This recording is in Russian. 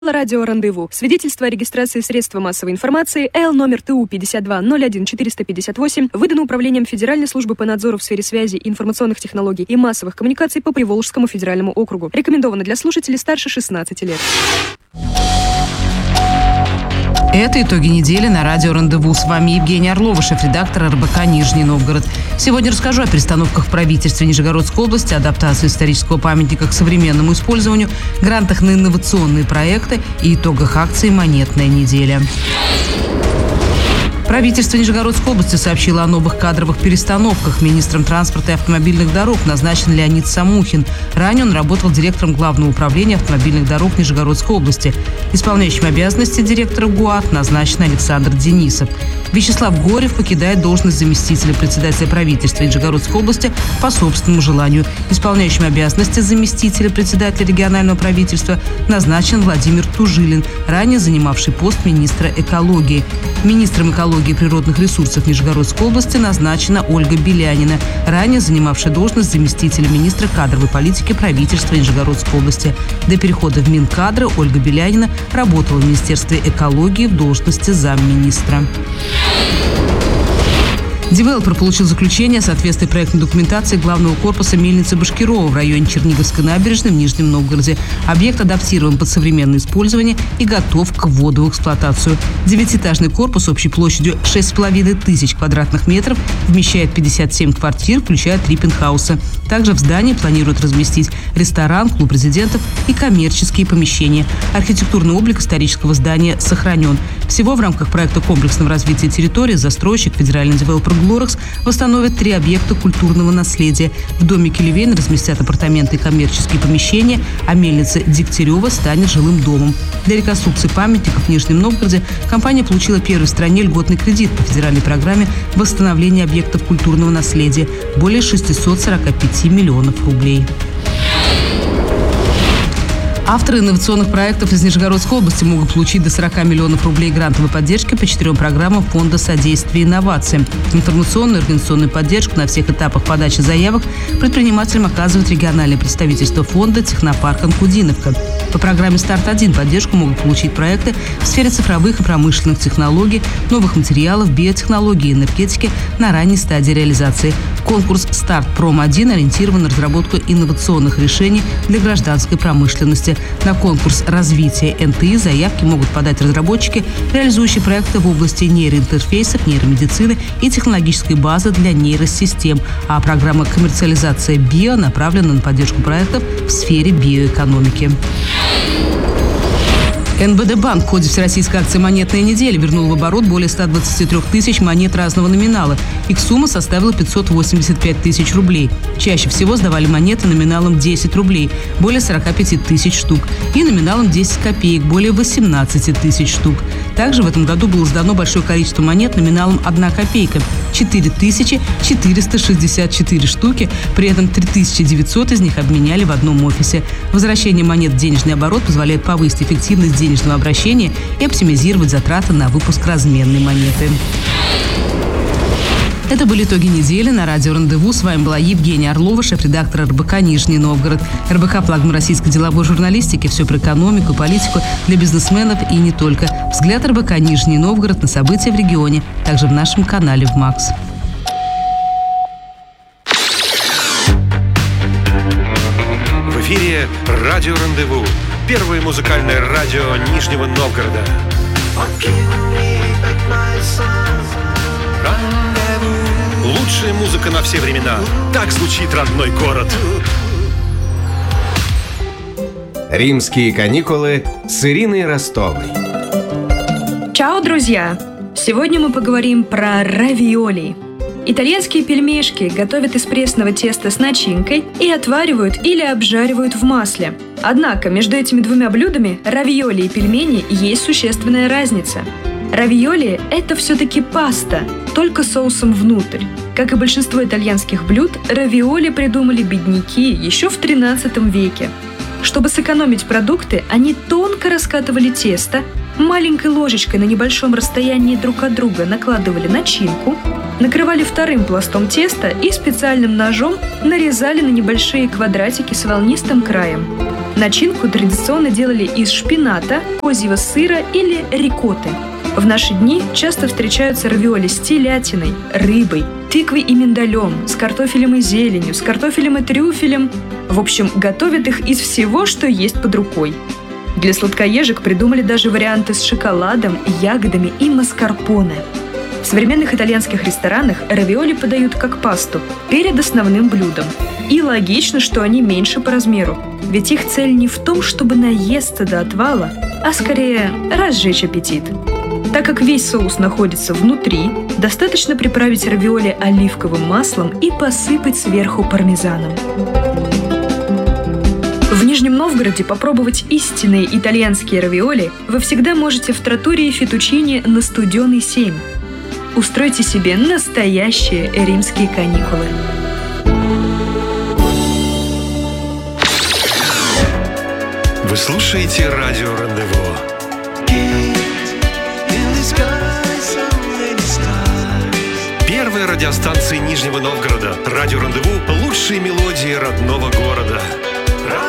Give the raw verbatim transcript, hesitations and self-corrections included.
Радио «Рандеву». Свидетельство о регистрации средства массовой информации Л номер Т У пятьдесят два ноль один четыреста пятьдесят восемь выдано Управлением Федеральной службы по надзору в сфере связи, информационных технологий и массовых коммуникаций по Приволжскому федеральному округу. Рекомендовано для слушателей старше шестнадцати лет. Это итоги недели на радио «Рандеву». С вами Евгения Орлова, шеф-редактор эр бэ ка «Нижний Новгород». Сегодня расскажу о перестановках в правительстве Нижегородской области, адаптации исторического памятника к современному использованию, грантах на инновационные проекты и итогах акции «Монетная неделя». Правительство Нижегородской области сообщило о новых кадровых перестановках. Министром транспорта и автомобильных дорог назначен Леонид Самухин. Ранее он работал директором Главного управления автомобильных дорог Нижегородской области. Исполняющим обязанности директора ГУАТ назначен Александр Денисов. Вячеслав Горев покидает должность заместителя председателя правительства Нижегородской области по собственному желанию. Исполняющим обязанности заместителя председателя регионального правительства назначен Владимир Тужилин, ранее занимавший пост министра экологии. Министром экологии и природных ресурсов Нижегородской области назначена Ольга Белянина, ранее занимавшая должность заместителя министра кадровой политики правительства Нижегородской области. До перехода в Минкадры Ольга Белянина работала в Министерстве экологии в должности замминистра. Девелопер получил заключение о соответствии проектной документации главного корпуса мельницы Башкирова в районе Черниговской набережной в Нижнем Новгороде. Объект адаптирован под современное использование и готов к вводу в эксплуатацию. Девятиэтажный корпус общей площадью шесть с половиной тысяч квадратных метров вмещает пятьдесят семь квартир, включая три пентхауса. Также в здании планируют разместить ресторан, клуб резидентов и коммерческие помещения. Архитектурный облик исторического здания сохранен. Всего в рамках проекта комплексного развития территории застройщик федеральный девелопер «Глорекс» восстановит три объекта культурного наследия. В доме Келевейн разместят апартаменты и коммерческие помещения, а мельница Дегтярева станет жилым домом. Для реконструкции памятников в Нижнем Новгороде компания получила первый в стране льготный кредит по федеральной программе восстановления объектов культурного наследия – более шестисот сорока пяти миллионов рублей. Авторы инновационных проектов из Нижегородской области могут получить до сорока миллионов рублей грантовой поддержки по четырем программам Фонда содействия инновациям. Информационную и организационную поддержку на всех этапах подачи заявок предпринимателям оказывает региональное представительство фонда «Технопарк Анкудиновка». По программе «Старт-один» поддержку могут получить проекты в сфере цифровых и промышленных технологий, новых материалов, биотехнологий и энергетики на ранней стадии реализации. Конкурс «Старт-Пром один» ориентирован на разработку инновационных решений для гражданской промышленности. На конкурс развития эн тэ и заявки могут подать разработчики, реализующие проекты в области нейроинтерфейсов, нейромедицины и технологической базы для нейросистем. А программа «Коммерциализация био» направлена на поддержку проектов в сфере биоэкономики. эн бэ дэ банк в ходе всероссийской акции «Монетная неделя» вернул в оборот более ста двадцати трёх тысяч монет разного номинала. Их сумма составила пятьсот восемьдесят пять тысяч рублей. Чаще всего сдавали монеты номиналом десять рублей, более сорока пяти тысяч штук, и номиналом десять копеек, более восемнадцати тысяч штук. Также в этом году было сдано большое количество монет номиналом одна копейка – четыре тысячи четыреста шестьдесят четыре штуки, при этом три тысячи девятьсот из них обменяли в одном офисе. Возвращение монет в денежный оборот позволяет повысить эффективность денежного обращения и оптимизировать затраты на выпуск разменной монеты. Это были итоги недели на радио «Рандеву». С вами была Евгения Орлова, шеф-редактор эр бэ ка «Нижний Новгород». эр бэ ка – флагман российской деловой журналистики. Все про экономику, политику для бизнесменов и не только. Взгляд эр бэ ка «Нижний Новгород» на события в регионе. Также в нашем канале в МАКС. В эфире радио «Рандеву». Первое музыкальное радио Нижнего Новгорода. Лучшая музыка на все времена. Так звучит родной город. Римские каникулы с Ириной Ростовой. Чао, друзья! Сегодня мы поговорим про равиоли. Итальянские пельмешки готовят из пресного теста с начинкой и отваривают или обжаривают в масле. Однако между этими двумя блюдами, равиоли и пельмени, есть существенная разница. Равиоли – это все-таки паста, только соусом внутрь. Как и большинство итальянских блюд, равиоли придумали бедняки еще в тринадцатом веке. Чтобы сэкономить продукты, они тонко раскатывали тесто, маленькой ложечкой на небольшом расстоянии друг от друга накладывали начинку, накрывали вторым пластом теста и специальным ножом нарезали на небольшие квадратики с волнистым краем. Начинку традиционно делали из шпината, козьего сыра или рикотты. В наши дни часто встречаются равиоли с телятиной, рыбой, тыквой и миндалем, с картофелем и зеленью, с картофелем и трюфелем. В общем, готовят их из всего, что есть под рукой. Для сладкоежек придумали даже варианты с шоколадом, ягодами и маскарпоне. В современных итальянских ресторанах равиоли подают как пасту перед основным блюдом. И логично, что они меньше по размеру, ведь их цель не в том, чтобы наесться до отвала, а скорее разжечь аппетит. Так как весь соус находится внутри, достаточно приправить равиоли оливковым маслом и посыпать сверху пармезаном. В Нижнем Новгороде попробовать истинные итальянские равиоли вы всегда можете в траттории Фетучини на Студеный семь. Устройте себе настоящие римские каникулы. Вы слушаете радио «Рандеву». Первая радиостанция Нижнего Новгорода. Радио «Рандеву» – лучшие мелодии родного города.